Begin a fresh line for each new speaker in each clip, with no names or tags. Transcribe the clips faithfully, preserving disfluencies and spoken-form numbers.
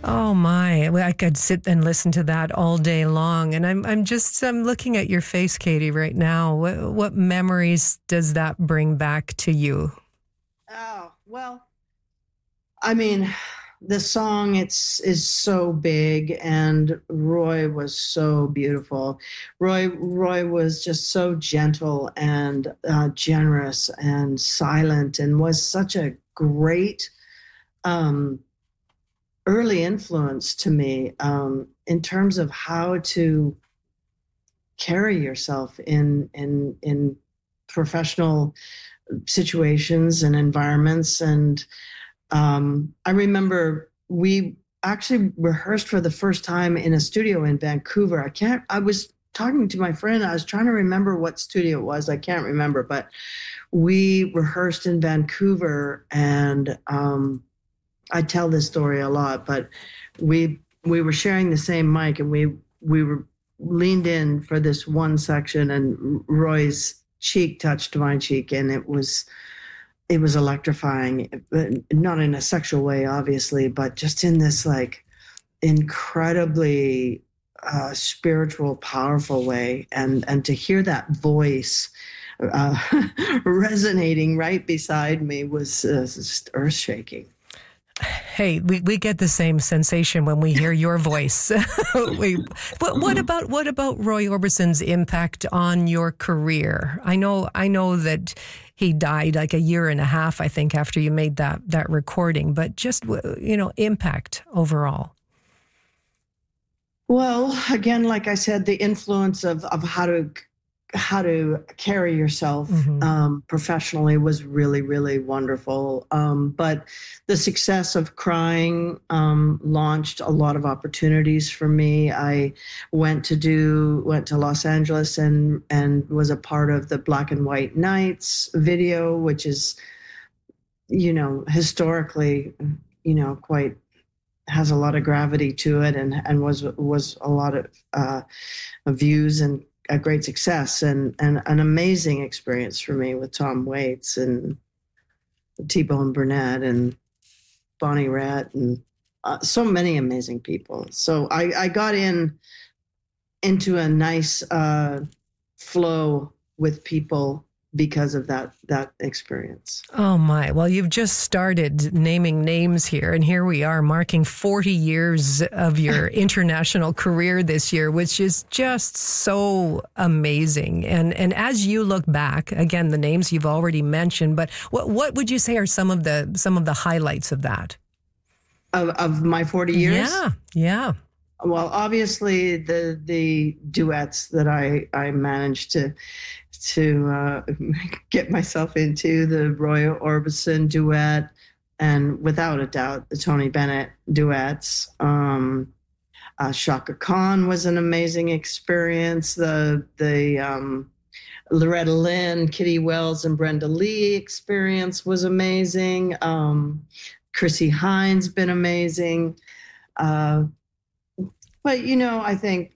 Oh my! Well, I could sit and listen to that all day long, and I'm I'm just I'm looking at your face, Katie, right now. What what memories does that bring back to you?
Oh, well, I mean, the song it's is so big, and Roy was so beautiful. Roy Roy was just so gentle and uh, generous and silent, and was such a great um, early influence to me um, in terms of how to carry yourself in in in professional situations and environments. And um, I remember we actually rehearsed for the first time in a studio in Vancouver. I can't, I was talking to my friend, I was trying to remember what studio it was. I can't remember, but we rehearsed in Vancouver, and um, I tell this story a lot, but we we were sharing the same mic, and we we were leaned in for this one section, and Roy's cheek touched my cheek, and it was it was electrifying, not in a sexual way, obviously, but just in this like incredibly uh, spiritual, powerful way. And and to hear that voice uh, resonating right beside me was uh, just earth shaking.
Hey, we, we get the same sensation when we hear your voice. we, what, what about what about Roy Orbison's impact on your career? I know I know that he died like a year and a half, I think, after you made that that recording. But just you know, impact overall.
Well, again, like I said, the influence of of how to how to carry yourself mm-hmm. um, professionally was really, really wonderful. Um, but the success of Crying um, launched a lot of opportunities for me. I went to do, went to Los Angeles and, and was a part of the Black and White Nights video, which is, you know, historically, you know, quite, has a lot of gravity to it, and, and was, was a lot of uh, views and a great success, and, and an amazing experience for me with Tom Waits and T-Bone Burnett and Bonnie Raitt and uh, so many amazing people. So I, I got in into a nice uh, flow with people because of that that experience.
Oh my. Well, you've just started naming names here, and here we are marking forty years of your international career this year, which is just so amazing. And and as you look back, again, the names you've already mentioned, but what what would you say are some of the some of the highlights of that?
Of of my forty years?
Yeah. Yeah.
Well, obviously the the duets that I I managed to to uh, get myself into, the Roy Orbison duet, and without a doubt the Tony Bennett duets. Um, uh, Chaka Khan was an amazing experience. The the um, Loretta Lynn, Kitty Wells, and Brenda Lee experience was amazing. Um, Chrissy Hines been amazing. Uh, but you know, I think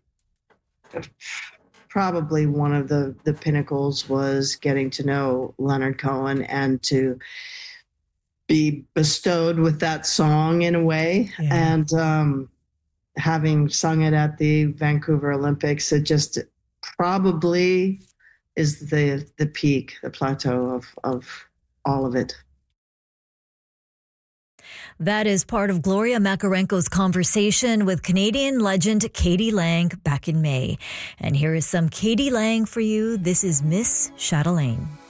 probably one of the, the pinnacles was getting to know Leonard Cohen and to be bestowed with that song in a way. Yeah. And um, having sung it at the Vancouver Olympics, it just probably is the the peak, the plateau of, of all of it.
That is part of Gloria Makarenko's conversation with Canadian legend Katie Lang back in May. And here is some Katie Lang for you. This is Miss Chatelaine.